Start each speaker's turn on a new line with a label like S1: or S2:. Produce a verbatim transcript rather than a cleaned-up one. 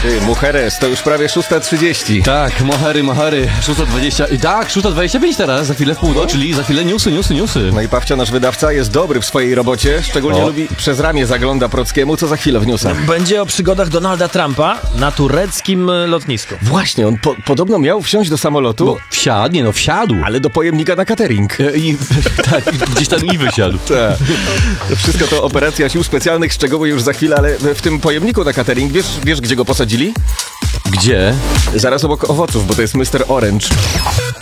S1: Ty, Mujeres, to już prawie szósta trzydzieści.
S2: Tak, mohery, mohery, szósta dwadzieścia. I tak, szósta dwadzieścia pięć teraz, za chwilę w północ, czyli za chwilę newsy, newsy, newsy.
S1: No i Pawcio, nasz wydawca, jest dobry w swojej robocie, szczególnie
S2: O.
S1: lubi przez ramię zagląda Prockiemu, co za chwilę w newsach.
S3: Będzie o przygodach Donalda Trumpa na tureckim e, lotnisku.
S1: Właśnie, on po, podobno miał wsiąść do samolotu,
S2: No, wsiadł, nie no, wsiadł.
S1: ale do pojemnika na catering.
S2: E, I, tak, gdzieś tam i wysiadł.
S1: Tak. To wszystko to operacja sił specjalnych, szczegóły już za chwilę, ale w tym pojemniku na catering, wiesz, wiesz gdzie go posadzili?
S2: Gdzie?
S1: Zaraz obok owoców, bo to jest mister Orange.